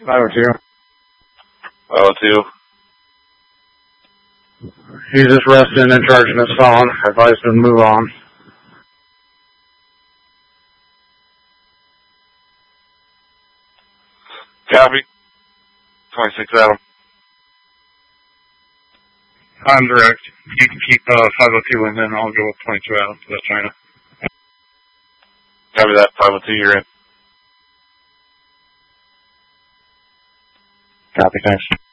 502. 502. He's just resting and charging his phone. I advised him to move on. Copy. 26 Adam. I'm direct. You can keep 502 and then I'll go with 22 Adam. That's China. Copy that. 502, you're in. Copy, thanks.